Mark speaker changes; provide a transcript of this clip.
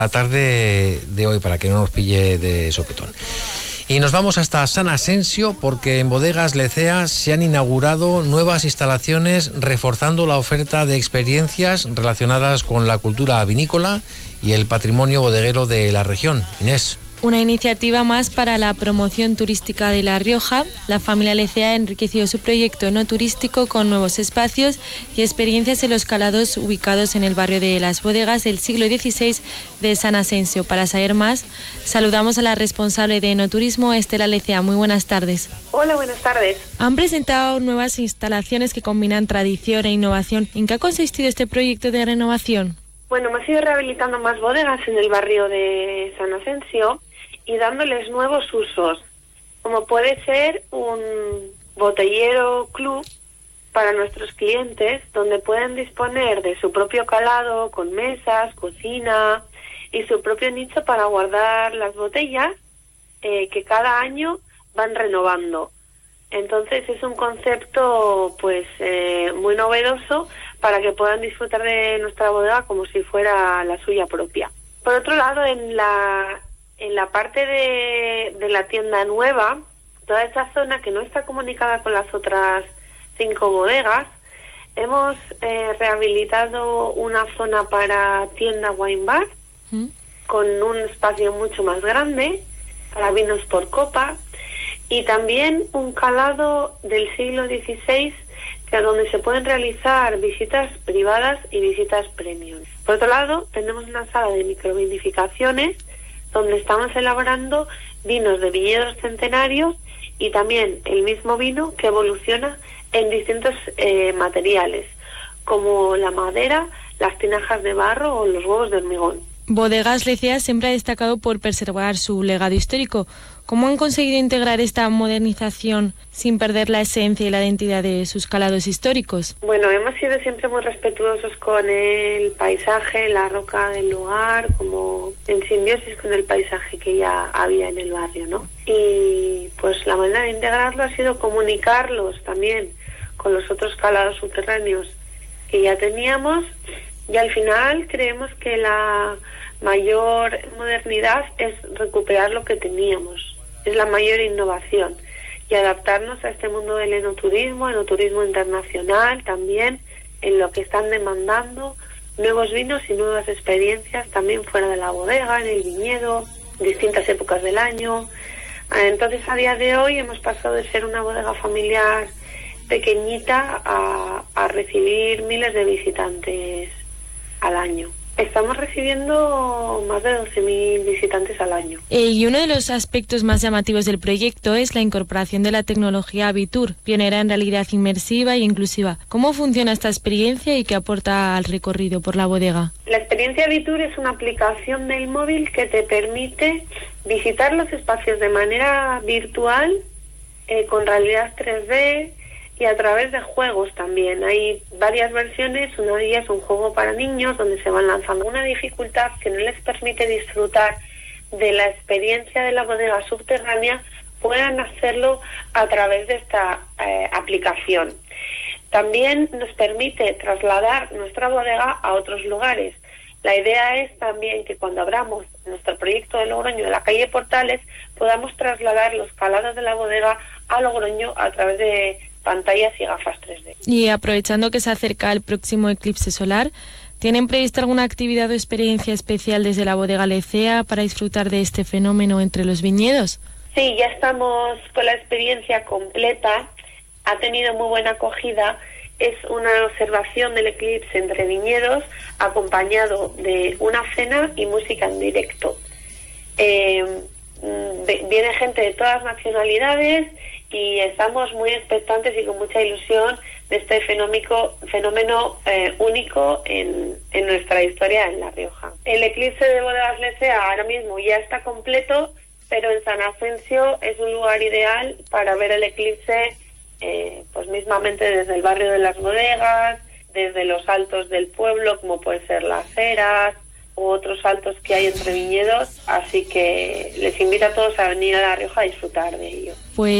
Speaker 1: la tarde de hoy para que no nos pille de sopetón. Y nos vamos hasta San Asensio porque en Bodegas Lecea se han inaugurado nuevas instalaciones reforzando la oferta de experiencias relacionadas con la cultura vinícola y el patrimonio bodeguero de la región. Inés.
Speaker 2: Una iniciativa más para la promoción turística de La Rioja. La familia Lecea ha enriquecido su proyecto no turístico con nuevos espacios y experiencias en los calados ubicados en el barrio de Las Bodegas del siglo XVI de San Asensio. Para saber más, saludamos a la responsable de Enoturismo, Estela Lecea. Muy buenas tardes.
Speaker 3: Hola, buenas tardes.
Speaker 2: Han presentado nuevas instalaciones que combinan tradición e innovación. ¿En qué ha consistido este proyecto de renovación?
Speaker 3: Bueno, hemos ido rehabilitando más bodegas en el barrio de San Asensio y dándoles nuevos usos, como puede ser un botellero club para nuestros clientes, donde pueden disponer de su propio calado, con mesas, cocina y su propio nicho para guardar las botellas que cada año van renovando. Entonces es un concepto pues muy novedoso para que puedan disfrutar de nuestra bodega como si fuera la suya propia. Por otro lado, en la parte de la tienda nueva, toda esa zona que no está comunicada con las otras 5 bodegas, hemos rehabilitado una zona para tienda wine bar, con un espacio mucho más grande, para vinos por copa, y también un calado del siglo XVI, donde se pueden realizar visitas privadas y visitas premium. Por otro lado, tenemos una sala de microvinificaciones, donde estamos elaborando vinos de viñedos centenarios y también el mismo vino que evoluciona en distintos materiales, como la madera, las tinajas de barro o los huevos de hormigón.
Speaker 2: Bodegas Lecea siempre ha destacado por preservar su legado histórico. ¿Cómo han conseguido integrar esta modernización sin perder la esencia y la identidad de sus calados históricos?
Speaker 3: Bueno, hemos sido siempre muy respetuosos con el paisaje, la roca del lugar, como en simbiosis con el paisaje que ya había en el barrio, ¿no? Y pues la manera de integrarlo ha sido comunicarlos también con los otros calados subterráneos que ya teníamos, y al final creemos que la mayor modernidad es recuperar lo que teníamos, es la mayor innovación, y adaptarnos a este mundo del enoturismo internacional también, en lo que están demandando nuevos vinos y nuevas experiencias también fuera de la bodega, en el viñedo, en distintas épocas del año. Entonces a día de hoy hemos pasado de ser una bodega familiar pequeñita a recibir miles de visitantes al año. Estamos recibiendo más de 12.000 visitantes al año.
Speaker 2: Y uno de los aspectos más llamativos del proyecto es la incorporación de la tecnología Abitur, pionera en realidad inmersiva e inclusiva. ¿Cómo funciona esta experiencia y qué aporta al recorrido por la bodega?
Speaker 3: La experiencia Abitur es una aplicación del móvil que te permite visitar los espacios de manera virtual, con realidad 3D, y a través de juegos también. Hay varias versiones, una de ellas es un juego para niños donde se van lanzando una dificultad que no les permite disfrutar de la experiencia de la bodega subterránea, puedan hacerlo a través de esta aplicación. También nos permite trasladar nuestra bodega a otros lugares. La idea es también que cuando abramos nuestro proyecto de Logroño de la calle Portales, podamos trasladar los calados de la bodega a Logroño a través de pantallas y gafas 3D.
Speaker 2: Y aprovechando que se acerca el próximo eclipse solar, ¿tienen prevista alguna actividad o experiencia especial desde la bodega Lecea para disfrutar de este fenómeno entre los viñedos?
Speaker 3: Sí, ya estamos con la experiencia completa, ha tenido muy buena acogida. Es una observación del eclipse entre viñedos acompañado de una cena y música en directo. Viene gente de todas las nacionalidades y estamos muy expectantes y con mucha ilusión de este fenómeno único en nuestra historia en La Rioja. El eclipse de Bodegas Lecea ahora mismo ya está completo, pero en San Asensio es un lugar ideal para ver el eclipse pues mismamente desde el barrio de Las Bodegas, desde los altos del pueblo, como puede ser Las Heras u otros altos que hay entre viñedos, así que les invito a todos a venir a La Rioja a disfrutar de ello.
Speaker 2: Pues